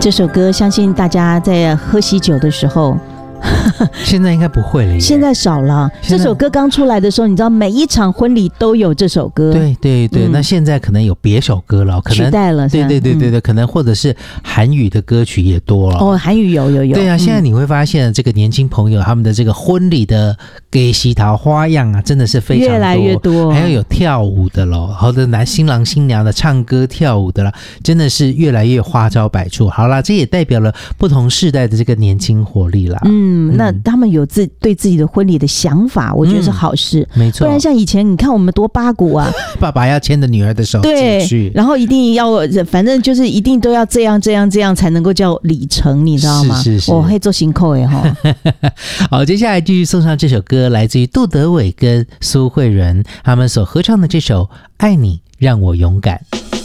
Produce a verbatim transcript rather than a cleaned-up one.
这首歌相信大家在喝喜酒的时候现在应该不会了耶， 现在少了。这首歌刚出来的时候，你知道每一场婚礼都有这首歌。 对对对、嗯、那现在可能有别首歌了，可能取代了。 对对对对对、嗯、可能或者是韩语的歌曲也多了。 哦，韩语有有有。 对啊，现在你会发现这个年轻朋友他们的这个婚礼的给喜桃花样啊，真的是非常多， 越来越多。 还有有跳舞的咯，或者男新郎新娘的唱歌跳舞的啦，真的是越来越花招百出。好啦，这也代表了不同世代的这个年轻活力啦。 嗯，那他们有自对自己的婚礼的想法，我觉得是好事、 嗯、没错。 不然像以前你看我们多八股啊， 爸爸要牵着女儿的手进去， 然后一定要反正就是一定都要这样这样这样才能够叫礼成，你知道吗？ 是是是， 我会做行扣耶哈。 好，接下来继续送上这首歌，来自于杜德伟跟苏慧伦他们所合唱的这首《爱你让我勇敢》。